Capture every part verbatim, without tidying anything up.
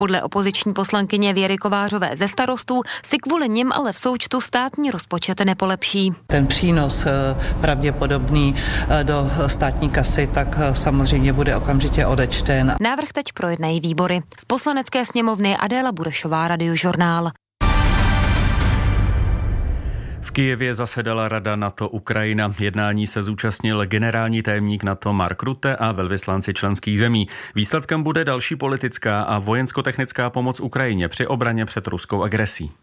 Podle opoziční poslankyně Věry Kovářové ze Starostů si kvůli nim ale v součtu státní rozpočet nepolepší. Ten přínos pravděpodobný do státní kasy tak samozřejmě bude okamžitě odečten. Návrh teď projednají výbory. Z Poslanecké sněmovny Adéla Burešová, Radiožurnál. V Kyjevě zasedala Rada NATO Ukrajina. Jednání se zúčastnil generální tajemník NATO Mark Rutte a velvyslanci členských zemí. Výsledkem bude další politická a vojensko-technická pomoc Ukrajině při obraně před ruskou agresí.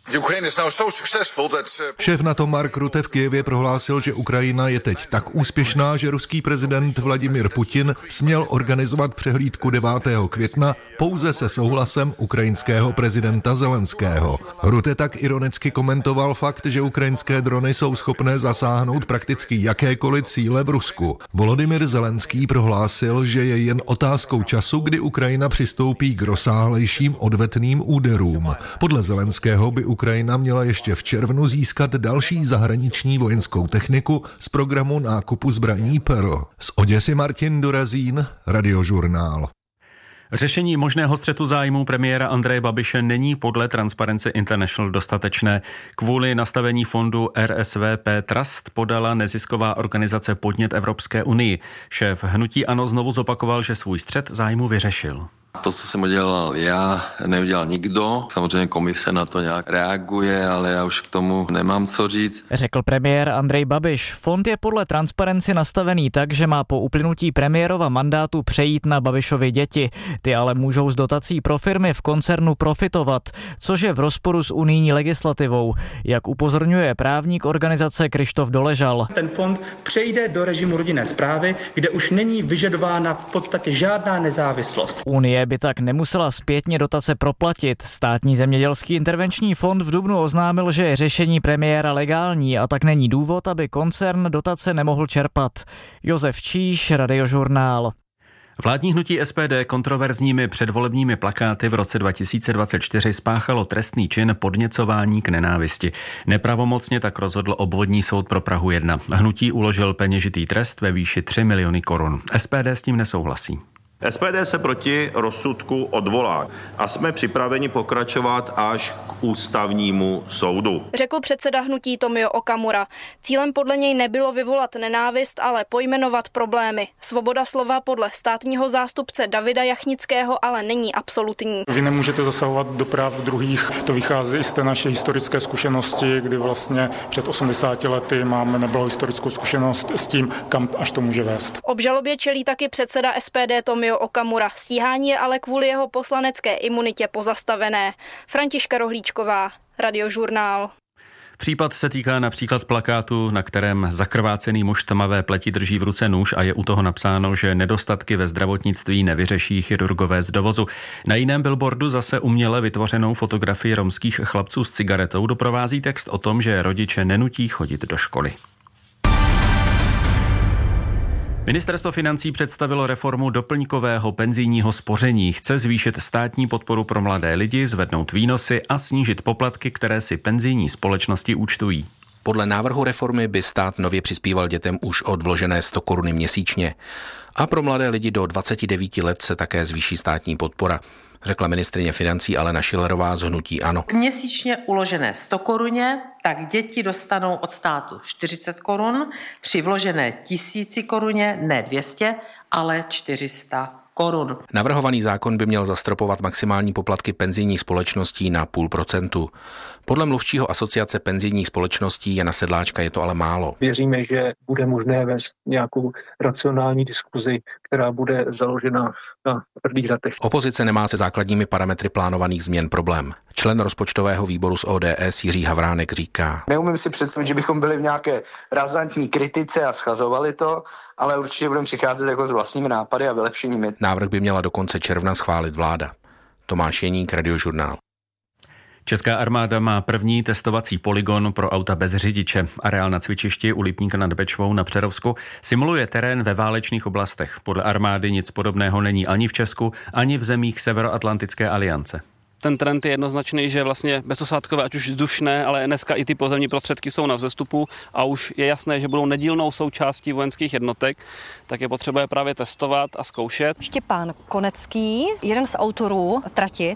Šéf NATO Mark Rutte v Kyjevě prohlásil, že Ukrajina je teď tak úspěšná, že ruský prezident Vladimir Putin směl organizovat přehlídku devátého května pouze se souhlasem ukrajinského prezidenta Zelenského. Rutte tak ironicky komentoval fakt, že ukrajinské drony jsou schopné zasáhnout prakticky jakékoliv cíle v Rusku. Volodymyr Zelenský prohlásil, že je jen otázkou času, kdy Ukrajina přistoupí k rozsáhlejším odvetným úderům. Podle Zelenského by Ukrajina měla ještě v červnu získat další zahraniční vojenskou techniku z programu nákupu zbraní Pearl. Z Oděsy Martin Dorazín, Radiožurnál. Řešení možného střetu zájmů premiéra Andreje Babiše není podle Transparency International dostatečné. Kvůli nastavení fondu R S V P Trust podala nezisková organizace podnět Evropské unii. Šéf hnutí ANO znovu zopakoval, že svůj střet zájmu vyřešil. To, co jsem udělal já, neudělal nikdo. Samozřejmě komise na to nějak reaguje, ale já už k tomu nemám co říct. Řekl premiér Andrej Babiš. Fond je podle Transparency nastavený tak, že má po uplynutí premiérova mandátu přejít na Babišovy děti. Ty ale můžou z dotací pro firmy v koncernu profitovat, což je v rozporu s unijní legislativou. Jak upozorňuje právník organizace Krištof Doležal. Ten fond přejde do režimu rodinné správy, kde už není vyžadována v podstatě žádná nezávislost. Unie by tak nemusela zpětně dotace proplatit. Státní zemědělský intervenční fond v dubnu oznámil, že je řešení premiéra legální a tak není důvod, aby koncern dotace nemohl čerpat. Josef Číš, Radiožurnál. Vládní hnutí S P D kontroverzními předvolebními plakáty v roce dva tisíce dvacet čtyři spáchalo trestný čin podněcování k nenávisti. Nepravomocně tak rozhodl obvodní soud pro Prahu jedna. Hnutí uložil peněžitý trest ve výši tři miliony korun. S P D s tím nesouhlasí. S P D se proti rozsudku odvolá a jsme připraveni pokračovat až k ústavnímu soudu. Řekl předseda hnutí Tomio Okamura. Cílem podle něj nebylo vyvolat nenávist, ale pojmenovat problémy. Svoboda slova podle státního zástupce Davida Jachnického ale není absolutní. Vy nemůžete zasahovat do práv druhých. To vychází i z té naší historické zkušenosti, kdy vlastně před osmdesáti lety máme nebylo historickou zkušenost s tím, kam až to může vést. Obžalobě čelí taky předseda S P D Tomio Okamura. Stíhání je ale kvůli jeho poslanecké imunitě pozastavené. Františka Rohlíčková, Radiožurnál. Případ se týká například plakátu, na kterém zakrvácený muž tmavé pleti drží v ruce nůž a je u toho napsáno, že nedostatky ve zdravotnictví nevyřeší chirurgové z dovozu. Na jiném billboardu zase uměle vytvořenou fotografii romských chlapců s cigaretou doprovází text o tom, že rodiče nenutí chodit do školy. Ministerstvo financí představilo reformu doplňkového penzijního spoření. Chce zvýšit státní podporu pro mladé lidi, zvednout výnosy a snížit poplatky, které si penzijní společnosti účtují. Podle návrhu reformy by stát nově přispíval dětem už od vložené sto koruny měsíčně. A pro mladé lidi do dvaceti devíti let se také zvýší státní podpora, řekla ministryně financí Alena Schillerová z hnutí ANO. Měsíčně uložené sto koruně, tak děti dostanou od státu čtyřicet korun, při vložené tisíci koruně ne dvě stě, ale čtyři sta korun. Navrhovaný zákon by měl zastropovat maximální poplatky penzijních společností na půl procentu. Podle mluvčího asociace penzijních společností Jana Sedláčka je to ale málo. Věříme, že bude možné vést nějakou racionální diskuzi, která bude založena na tvrdých datech. Opozice nemá se základními parametry plánovaných změn problém. Člen rozpočtového výboru z O D S Jiří Havránek říká: Neumím si představit, že bychom byli v nějaké razantní kritice a schazovali to, ale určitě budeme přicházet jako s vlastními nápady a vylepšeními. Návrh by měla do konce června schválit vláda. Tomáš Jeník, Radiožurnál. Česká armáda má první testovací polygon pro auta bez řidiče. Areál na cvičišti u Lipníka nad Bečvou na Přerovsku simuluje terén ve válečných oblastech. Podle armády nic podobného není ani v Česku, ani v zemích Severoatlantické aliance. Ten trend je jednoznačný, že vlastně bezosádkové, ať už vzdušné, ale dneska i ty pozemní prostředky jsou na vzestupu a už je jasné, že budou nedílnou součástí vojenských jednotek, tak je potřeba je právě testovat a zkoušet. Štěpán Konecký, jeden z autorů trati,